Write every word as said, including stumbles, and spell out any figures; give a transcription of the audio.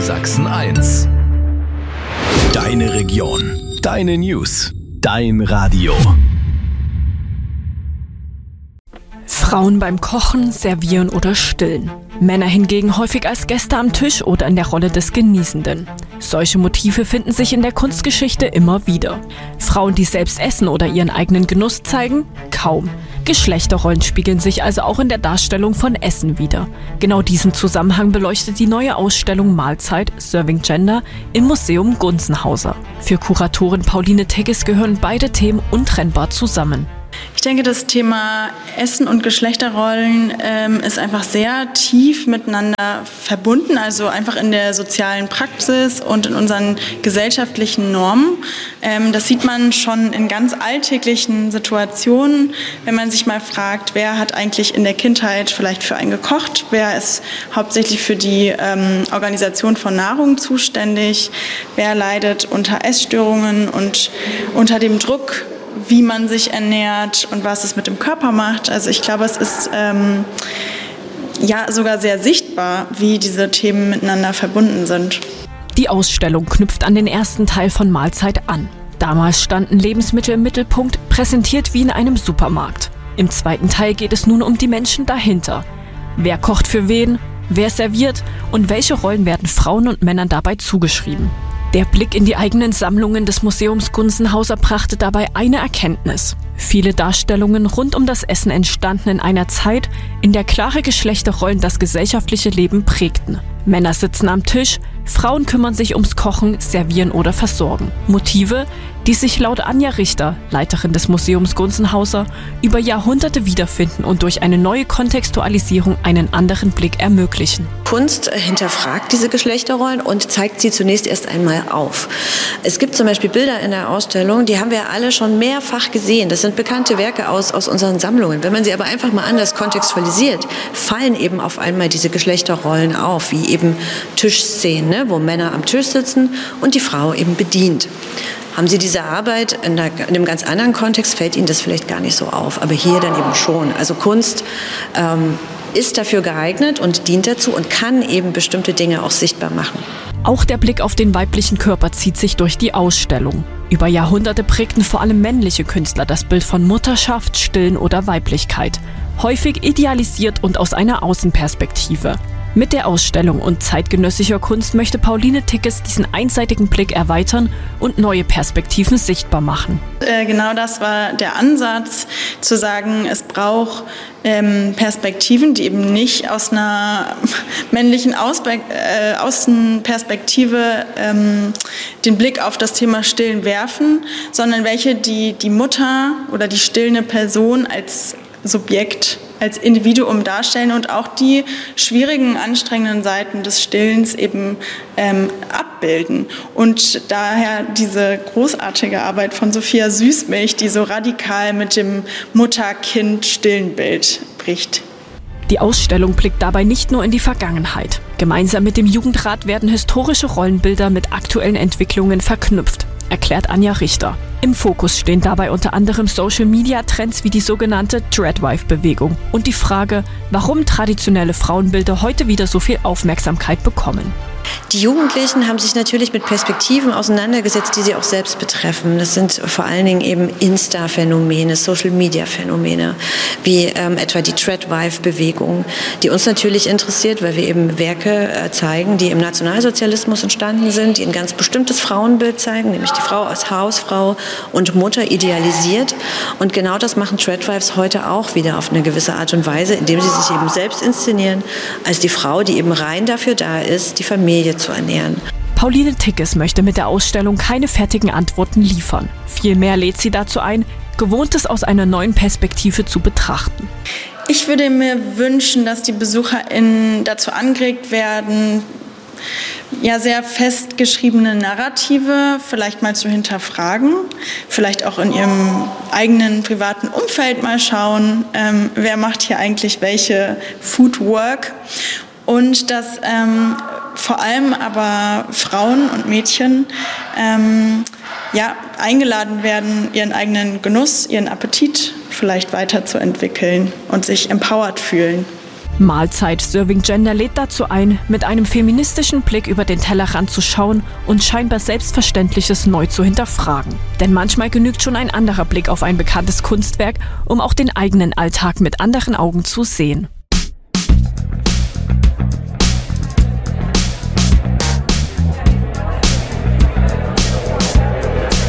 Sachsen eins. Deine Region, deine News, dein Radio. Frauen beim Kochen, Servieren oder Stillen. Männer hingegen häufig als Gäste am Tisch oder in der Rolle des Genießenden. Solche Motive finden sich in der Kunstgeschichte immer wieder. Frauen, die selbst essen oder ihren eigenen Genuss zeigen? Kaum. Geschlechterrollen spiegeln sich also auch in der Darstellung von Essen wider. Genau diesen Zusammenhang beleuchtet die neue Ausstellung Mahlzeit – Serving Gender im Museum Gunzenhauser. Für Kuratorin Pauline Tigges gehören beide Themen untrennbar zusammen. Ich denke, das Thema Essen und Geschlechterrollen ähm, ist einfach sehr tief miteinander verbunden, also einfach in der sozialen Praxis und in unseren gesellschaftlichen Normen. Ähm, das sieht man schon in ganz alltäglichen Situationen, wenn man sich mal fragt, wer hat eigentlich in der Kindheit vielleicht für einen gekocht, wer ist hauptsächlich für die ähm, Organisation von Nahrung zuständig, wer leidet unter Essstörungen und unter dem Druck, wie man sich ernährt und was es mit dem Körper macht. Also ich glaube, es ist ähm, ja sogar sehr sichtbar, wie diese Themen miteinander verbunden sind. Die Ausstellung knüpft an den ersten Teil von Mahlzeit an. Damals standen Lebensmittel im Mittelpunkt, präsentiert wie in einem Supermarkt. Im zweiten Teil geht es nun um die Menschen dahinter. Wer kocht für wen, wer serviert und welche Rollen werden Frauen und Männern dabei zugeschrieben. Der Blick in die eigenen Sammlungen des Museums Gunzenhauser brachte dabei eine Erkenntnis. Viele Darstellungen rund um das Essen entstanden in einer Zeit, in der klare Geschlechterrollen das gesellschaftliche Leben prägten. Männer sitzen am Tisch, Frauen kümmern sich ums Kochen, Servieren oder Versorgen. Motive, die sich laut Anja Richter, Leiterin des Museums Gunzenhauser, über Jahrhunderte wiederfinden und durch eine neue Kontextualisierung einen anderen Blick ermöglichen. Kunst hinterfragt diese Geschlechterrollen und zeigt sie zunächst erst einmal auf. Es gibt zum Beispiel Bilder in der Ausstellung, die haben wir alle schon mehrfach gesehen. Das sind bekannte Werke aus, aus unseren Sammlungen. Wenn man sie aber einfach mal anders kontextualisiert, fallen eben auf einmal diese Geschlechterrollen auf, wie eben Tischszenen, ne, wo Männer am Tisch sitzen und die Frau eben bedient. Haben Sie diese Arbeit in, einer, in einem ganz anderen Kontext, fällt Ihnen das vielleicht gar nicht so auf, aber hier dann eben schon. Also Kunst ähm, ist dafür geeignet und dient dazu und kann eben bestimmte Dinge auch sichtbar machen. Auch der Blick auf den weiblichen Körper zieht sich durch die Ausstellung. Über Jahrhunderte prägten vor allem männliche Künstler das Bild von Mutterschaft, Stillen oder Weiblichkeit. Häufig idealisiert und aus einer Außenperspektive. Mit der Ausstellung und zeitgenössischer Kunst möchte Pauline Tigges diesen einseitigen Blick erweitern und neue Perspektiven sichtbar machen. Äh, genau das war der Ansatz, zu sagen, es braucht ähm, Perspektiven, die eben nicht aus einer männlichen Ausbe- äh, Außenperspektive ähm, den Blick auf das Thema Stillen werfen, sondern welche die die Mutter oder die stillende Person als Subjekt, als Individuum darstellen und auch die schwierigen, anstrengenden Seiten des Stillens eben ähm, abbilden. Und daher diese großartige Arbeit von Sophia Süßmilch, die so radikal mit dem Mutter-Kind-Stillenbild bricht. Die Ausstellung blickt dabei nicht nur in die Vergangenheit. Gemeinsam mit dem Jugendrat werden historische Rollenbilder mit aktuellen Entwicklungen verknüpft, erklärt Anja Richter. Im Fokus stehen dabei unter anderem Social-Media-Trends wie die sogenannte Dreadwife-Bewegung und die Frage, warum traditionelle Frauenbilder heute wieder so viel Aufmerksamkeit bekommen. Die Jugendlichen haben sich natürlich mit Perspektiven auseinandergesetzt, die sie auch selbst betreffen. Das sind vor allen Dingen eben Insta-Phänomene, Social-Media-Phänomene, wie ähm, etwa die Dreadwife-Bewegung, die uns natürlich interessiert, weil wir eben Werke äh, zeigen, die im Nationalsozialismus entstanden sind, die ein ganz bestimmtes Frauenbild zeigen, nämlich die Frau als Hausfrau und Mutter idealisiert. Und genau das machen Dreadwives heute auch wieder auf eine gewisse Art und Weise, indem sie sich eben selbst inszenieren als die Frau, die eben rein dafür da ist, die Familie zu ernähren. Pauline Tigges möchte mit der Ausstellung keine fertigen Antworten liefern. Vielmehr lädt sie dazu ein, Gewohntes aus einer neuen Perspektive zu betrachten. Ich würde mir wünschen, dass die BesucherInnen dazu angeregt werden, ja, sehr festgeschriebene Narrative vielleicht mal zu hinterfragen, vielleicht auch in ihrem eigenen privaten Umfeld mal schauen, ähm, wer macht hier eigentlich welche Foodwork, und dass ähm, vor allem aber Frauen und Mädchen ähm, ja, eingeladen werden, ihren eigenen Genuss, ihren Appetit vielleicht weiterzuentwickeln und sich empowered fühlen. Mahlzeit Serving Gender lädt dazu ein, mit einem feministischen Blick über den Tellerrand zu schauen und scheinbar Selbstverständliches neu zu hinterfragen. Denn manchmal genügt schon ein anderer Blick auf ein bekanntes Kunstwerk, um auch den eigenen Alltag mit anderen Augen zu sehen.